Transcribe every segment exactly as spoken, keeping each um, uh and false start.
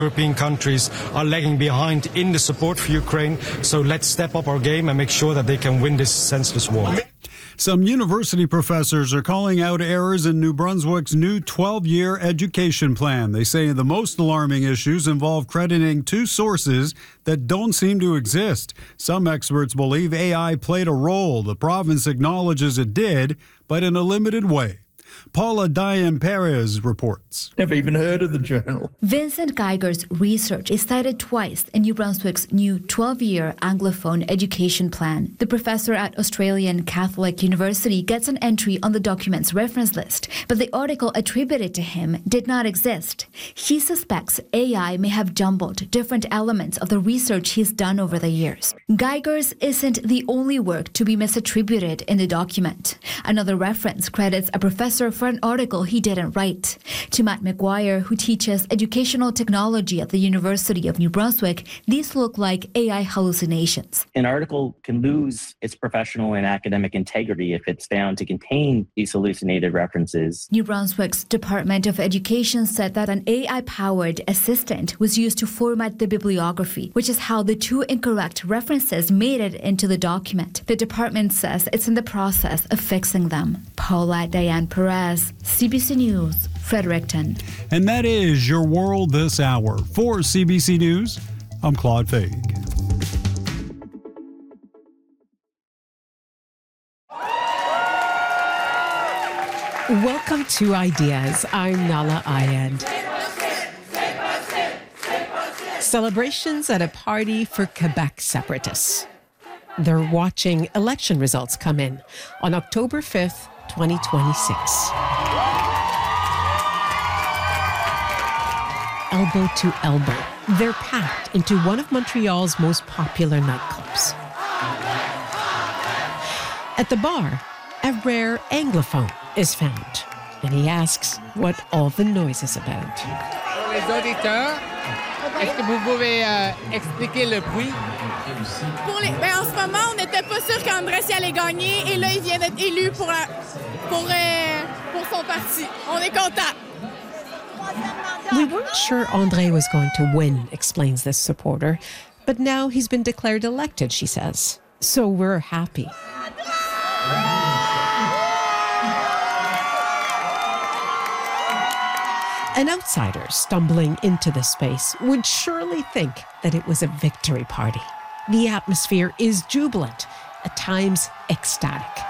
European countries are lagging behind in the support for Ukraine, so let's step up our game and make sure that they can win this senseless war. Some university professors are calling out errors in New Brunswick's new twelve-year education plan. They say the most alarming issues involve crediting two sources that don't seem to exist. Some experts believe A I played a role. The province acknowledges it did, but in a limited way. Paula Diane Perez reports. Never even heard of the journal. Vincent Geiger's research is cited twice in New Brunswick's new twelve-year Anglophone education plan. The professor at Australian Catholic University gets an entry on the document's reference list, but the article attributed to him did not exist. He suspects A I may have jumbled different elements of the research he's done over the years. Geiger's isn't the only work to be misattributed in the document. Another reference credits a professor for an article he didn't write. To Matt McGuire, who teaches educational technology at the University of New Brunswick, these look like A I hallucinations. An article can lose its professional and academic integrity if it's found to contain these hallucinated references. New Brunswick's Department of Education said that an A I-powered assistant was used to format the bibliography, which is how the two incorrect references made it into the document. The department says it's in the process of fixing them. Paula Diane Perez, C B C News, Fredericton. And that is your world this hour. For C B C News, I'm Claude Faig. Welcome to Ideas. I'm Nala Ayand. Celebrations at a party for Quebec separatists. They're watching election results come in on October fifth, twenty twenty-six. Elbow to elbow, they're packed into one of Montreal's most popular nightclubs. At the bar, a rare Anglophone is found, and he asks what all the noise is about. Pour les auditeurs, est-ce que vous pouvez euh, expliquer le bruit? Pour les, ben en ce moment, on n'était pas sûr qu'Andrés y allait gagner, et là, il vient d'être élu pour, la, pour, euh, pour son parti. On est content. We weren't sure André was going to win, explains this supporter, but now he's been declared elected, she says. So we're happy. An outsider stumbling into the space would surely think that it was a victory party. The atmosphere is jubilant, at times ecstatic.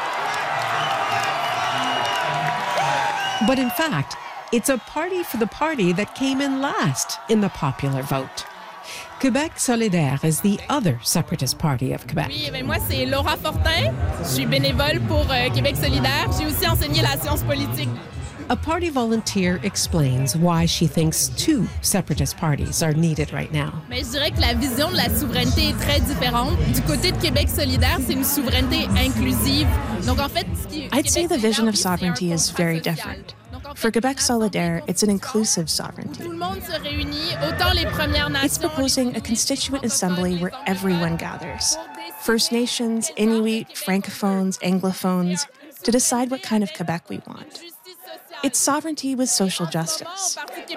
But in fact, it's a party for the party that came in last in the popular vote. Québec solidaire is the other separatist party of Quebec. Oui, ben moi, c'est Laura Fortin. Je suis bénévole pour euh, Québec solidaire. J'ai aussi enseigné la science politique. A party volunteer explains why she thinks two separatist parties are needed right now. Mais je dirais que la vision de la souveraineté est très différente. Du côté de Québec solidaire, c'est une souveraineté inclusive. Donc en fait, ce qui, I'd say the vision of sovereignty is very different. For Quebec Solidaire, it's an inclusive sovereignty. It's proposing a constituent assembly where everyone gathers. First Nations, Inuit, Francophones, Anglophones, to decide what kind of Quebec we want. It's sovereignty with social justice.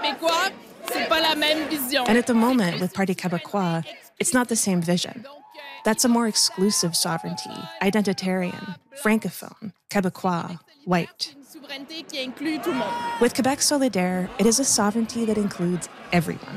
And at the moment, with Parti Québécois, it's not the same vision. That's a more exclusive sovereignty, identitarian, Francophone, Québécois, white. With Quebec Solidaire, it is a sovereignty that includes everyone.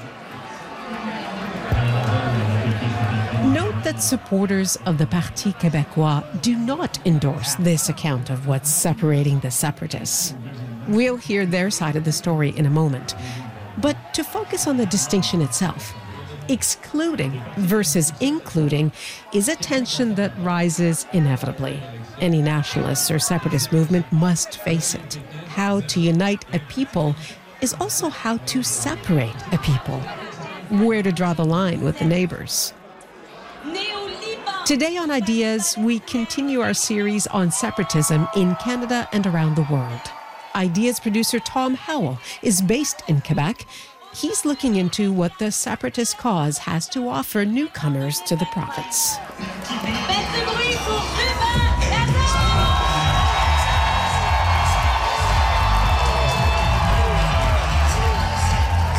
Note that supporters of the Parti Québécois do not endorse this account of what's separating the separatists. We'll hear their side of the story in a moment. But to focus on the distinction itself, excluding versus including is a tension that rises inevitably. Any nationalist or separatist movement must face it. How to unite a people is also how to separate a people. Where to draw the line with the neighbors. Today on Ideas, we continue our series on separatism in Canada and around the world. Ideas producer Tom Howell is based in Quebec. He's looking into what the separatist cause has to offer newcomers to the province.